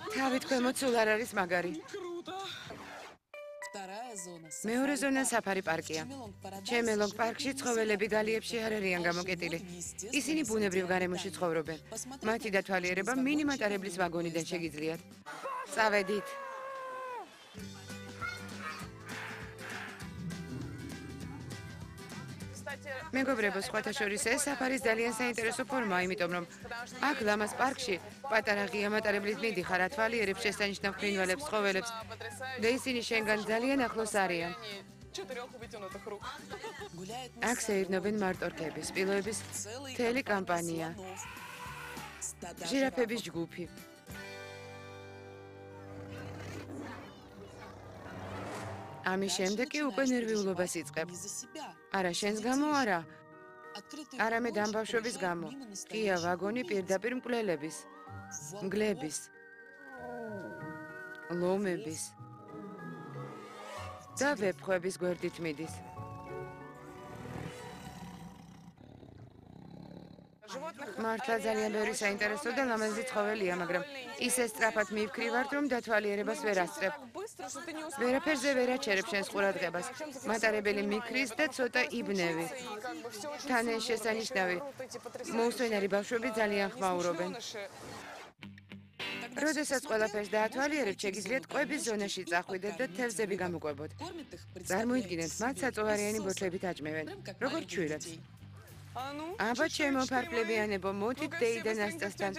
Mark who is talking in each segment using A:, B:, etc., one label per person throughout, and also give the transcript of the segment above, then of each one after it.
A: თავით ქვემოთ სულ არ არის მაგარი. მეორე ზონა საფარი პარკია. ჩემელონგ პარკში ცხოველები გალიებში არ არიან გამოკეტილი. ისინი ბუნებრივ გარემოში ცხოვრობენ. მათი დათვალიერება მინიმატარებლის ვაგონიდან შეგიძლიათ. წავედით. მეგობრებო, სხვათა შორის ეს საფარის ძალიან საინტერესო ფორმაა, იმიტომ რომ აქ ლამას პარკში პატარა ღია მატარებლით მიდიხარ, ათვალიერებს შესანიშნავ ფრინველებს, ცხოველებს და ისინი შენგან ძალიან ახლოს არიან. აქ სეირნობენ მარტორქები, სპილოების მთელი კამპანია, ჟირაფების ჯგუფი. ამის შემდეგ კი უკვე ნერვიულობას იწყებ. არა შენს გამო, არა. არამედ ამ ბავშვების გამო. ღია ვაგონი პირდაპირ მკვლელების, მგლების, ლომების და ვეფხვების გვერდით მიდის. მართლა ძალიან ბევრი საინტერესო და ლამაზი ცხოველია, მაგრამ ისე სწრაფად მივქრივართ, რომ დათვალიერებას ვერ ასწრებ. ვერაფერზე ვერ აჩერებ შენს ყურადღებას. მატარებელი მიქრის და ცოტა იბნევი. თან ეს შესანიშნავი. მოუსვენარი ბავშვები ძალიან ხმაურობენ. როდესაც ყველაფერს დაათვალიერებთ, შეგიძლიათ კვების ზონაში წახვიდეთ და თევზები გამოკვებოთ. წარმოიდგინეთ, მათ საწოვარიანი ბოთლებით აჭმევენ, როგორც ჩვირებს. აბა ჩემო ფარფლებიანებო, მოდით დეი და ნასტასთან.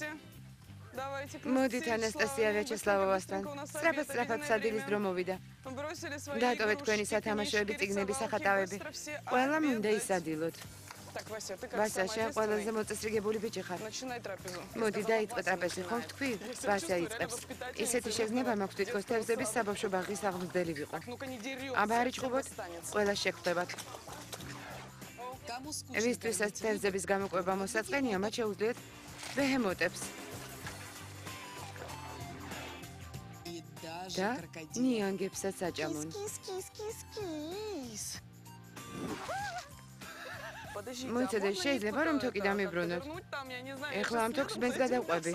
A: მოდით ანასტასია ვიაჩესლავოვასთან. სწრაფად სადილის დრო მოვიდა. დაატოვეთ თქვენი სათამაშოები, წიგნები, სახატავები. ყველამ უნდა ისადილოთ. ვასა, შენ ყველაზე მოწესრიგებული ბიჭი ხარ. მოდი დაიწყე ტრაპეზი, ხომ თქვი? ვასა იწყებს. ისეთი შეგრძნება მაქვს, თვითონ თევზების საბავშვო ბაღის აღმზრდელი ვიყო. აბა არ იჭყობოთ? ყველა შეგხვდებათ. ვისთვისაც თევზების გამოკვება მოსაწყენია, მათ შეუძლიათ ბეჰემოტებს და ნიანგებსაც აჭამონ. მოიცადე, შეიძლება რომ თოკი დამიბრუნოთ. ეხლა ამ თოქს მეც გადავყვები.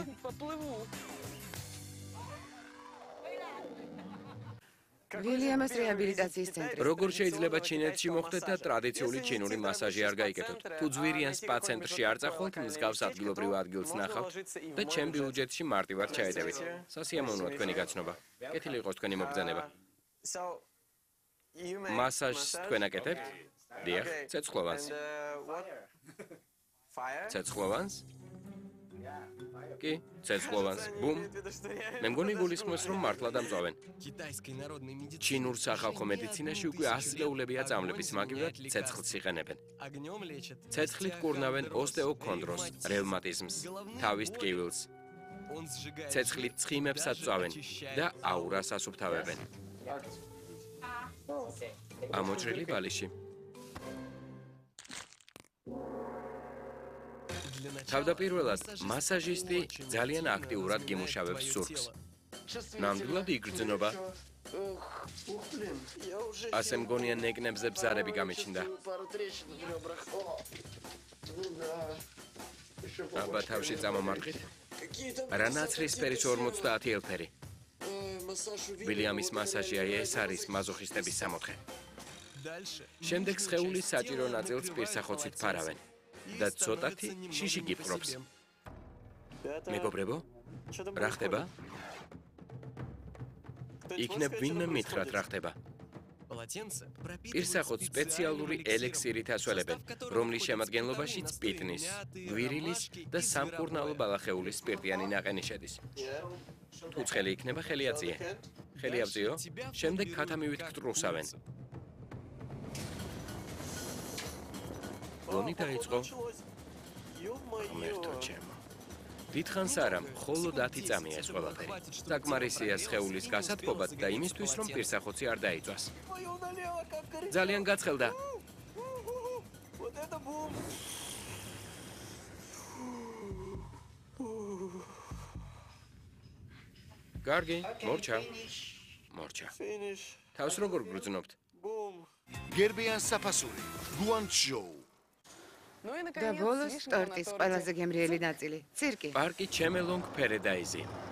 A: ვილიამას რეაბილიტაციის ცენტრი.
B: როგორ შეიძლება ჩინეთში მოხდეთ და ტრადიციული ჩინური მასაჟი არ გაიგეთოთ? თუ ძვირიან სპა ცენტრში არ წახვალთ, მსგავს ადგილობრივ ადგილს ნახავთ და ჩემ ბიუჯეტში მარტივად ჩაედევით. სასიამოვნოა თქვენი გაცნობა. კეთილი იყოს თქვენი მობრძანება. მასაჟს თქვენ აკეთებთ? დიახ, ცეცხლოვანს. ცეცხლოვანს? კი, ცეცხლოვანს. ბუმ. მე მგონი გულისხმობს, რომ მართლა დამწვავენ. ჩინურ სახალხო მედიცინაში უკვე ასწლეულებია წამლების მაგივრად ცეცხლს იყენებენ. ცეცხლით კურნავენ ოსტეოქონდროს, რევმატიზმს, თავის ტკივილს. ცეცხლით ცხიმებსაც წვავენ და აურას ასუფთავებენ. ამოჭრილი ბალიში. თავდაპირველად მასაჟისტი ძალიან აქტიურად გიმუშავებს სურგს. ნამდვილად იგრძნობა. ასე მგონია ნეკნებზე ბზარები გამიჩნდა. აბა თავში წამომარხით. რა ნაცრისფერის 50 ელფერი. ვილიამის მასაჟია, ეს არის მაზოხისტების სამოთხე. შემდეგ სხეულის საჭირო ნაწილს პირსახოცით ფარავენ. და ცოტათი შიში გიფრობს. მეგობრებო, რა ხდება? იქნებ ვინმე მითხრათ რა ხდება. პირსახოთს სპეციალური ელექსირით ასველებენ, რომლის შემადგენლობაში სპიტნის, გვირილის და სამკურნალო ბალახეულის სპირტიანი ნაყენი შედის. თუ ცხელი იქნება, ხელი აწიე. ხელი ავწიო, შემდეგ ქათამივით გტრუსავენ. ლომი დაიწყო. ღმერთო ჩემო. დიდხანს არა, მხოლოდ 10 წამია ეს ყველაფერი. საკმარისია სხეულის გასათბობად და იმისთვის, რომ პირსახოცი არ დაიწვას. ძალიან გაცხელდა. კარგი, მორჩა. მორჩა. თავს როგორ გრძნობთ?
C: გერბიან საფასური, გუანჩჟოუ.
A: და ბოლოს ტორტის ყველაზე გემრიელი ნაწილი, ცირკი.
B: პარკი ჩემელონგ ფერედაიზი.